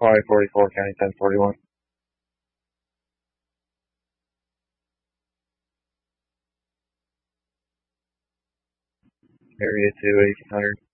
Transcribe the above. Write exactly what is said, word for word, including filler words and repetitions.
Hawaii forty-four, County ten forty-one. Area two, eighteen hundred.